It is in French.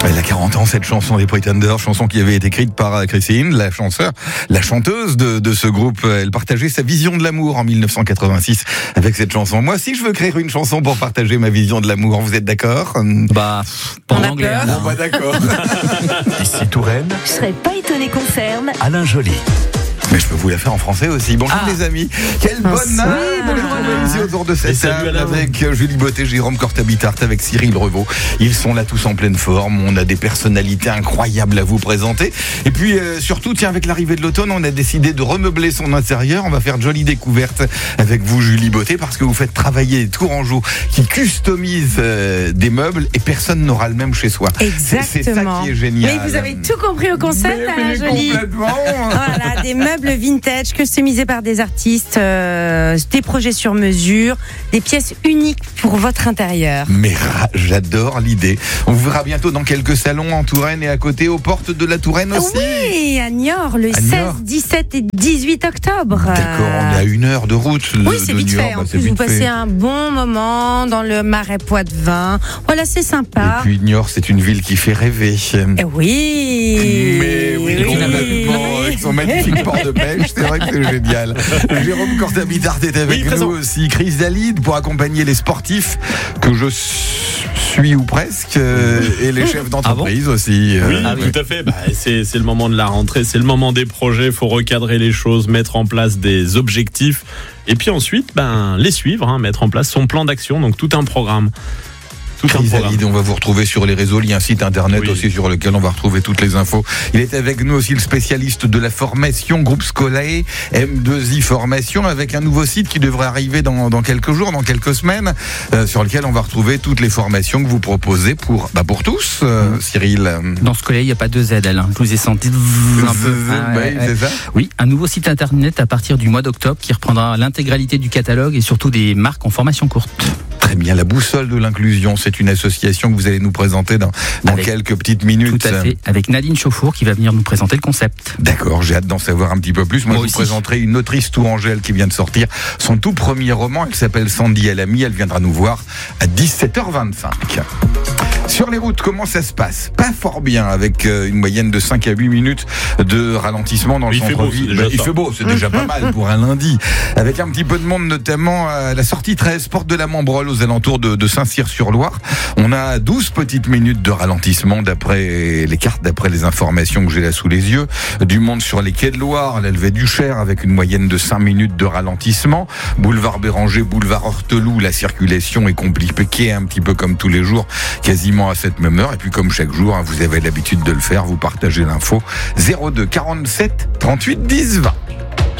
Elle a 40 ans, cette chanson des Pretenders, chanson qui avait été écrite par Christine, la chanteuse de ce groupe. Elle partageait sa vision de l'amour en 1986 avec cette chanson. Moi aussi, je veux créer une chanson pour partager ma vision de l'amour. Vous êtes d'accord ? Pas en anglais. Bon, bah d'accord. Ici Touraine, Je serais pas étonné qu'on ferme. Alain Joly. Mais je peux vous la faire en français aussi. Bonjour les amis. Quelle bonne Bonsoir. bonjour ici autour de cette salut table Alain. avec Julie Botté, Jérôme Cortabitart, avec Cyril Revaux. Ils sont là tous en pleine forme. On a des personnalités incroyables à vous présenter. Et puis surtout, tiens, avec l'arrivée de l'automne, on a décidé de remeubler son intérieur. On va faire de jolies découvertes avec vous, Julie Botté, parce que vous faites travailler les Tourangeaux qui customisent des meubles et personne n'aura le même chez soi. Exactement. C'est ça qui est génial. Mais vous avez tout compris au concept, Alain Joly. Complètement. Voilà, des meubles vintage customisés par des artistes, des projets sur mesure, des pièces uniques pour votre intérieur. Mais j'adore l'idée. On vous verra bientôt dans quelques salons en Touraine et à côté aux portes de la Touraine aussi. Oui, à Niort, le À 16, Niort. 17 et 18 octobre. D'accord, on est à 1 heure de route. Oui, c'est de vite Niort. fait. En C'est plus, vite vous passez fait. un bon moment dans le Marais Poitevin. Voilà, c'est sympa. Et puis Niort, c'est une ville qui fait rêver. Eh oui. Mais oui, complètement, avec son magnifique port de pêche, c'est vrai que c'est génial. Jérôme Cortabitart est avec nous présent. aussi. Chris Dalide pour accompagner les sportifs que je suis ou presque et les chefs d'entreprise aussi. Oui, tout à fait. C'est le moment de la rentrée, c'est le moment des projets. Il faut recadrer les choses, mettre en place des objectifs et puis ensuite les suivre, mettre en place son plan d'action. Donc tout un programme. Chris Dalide, on va vous retrouver sur les réseaux. Il y a un site internet aussi sur lequel on va retrouver toutes les infos. Il est avec nous aussi le spécialiste de la formation, groupe scolaire, M2I Formation, avec un nouveau site qui devrait arriver dans quelques jours, dans quelques semaines, sur lequel on va retrouver toutes les formations que vous proposez pour tous, Cyril. Dans ce collège, il n'y a pas de Z, Alain. Je vous ai senti un peu. C'est ça ? Oui, un nouveau site internet à partir du mois d'octobre qui reprendra l'intégralité du catalogue et surtout des marques en formation courte. Très bien, la boussole de l'inclusion, c'est une association que vous allez nous présenter dans quelques petites minutes. Tout à fait, avec Nadine Chauffour qui va venir nous présenter le concept. D'accord, j'ai hâte d'en savoir un petit peu plus. Moi je vous présenterai une autrice tourangelle qui vient de sortir son tout premier roman. Elle s'appelle Sandy Alamy, elle viendra nous voir à 17h25. Sur les routes, comment ça se passe ? Pas fort bien, avec une moyenne de 5 à 8 minutes de ralentissement dans le centre-ville. Il fait beau, c'est déjà pas mal pour un lundi. Avec un petit peu de monde, notamment à la sortie 13, porte de la Montbreul, aux alentours de Saint-Cyr-sur-Loire. On a 12 petites minutes de ralentissement d'après les cartes, d'après les informations que j'ai là sous les yeux. Du monde sur les quais de Loire, l'Elvet du Cher, avec une moyenne de 5 minutes de ralentissement. Boulevard Béranger, boulevard Horteloup, la circulation est compliquée un petit peu comme tous les jours, quasiment à cette même heure. Et puis comme chaque jour, vous avez l'habitude de le faire, vous partagez l'info. 02 47 38 10 20.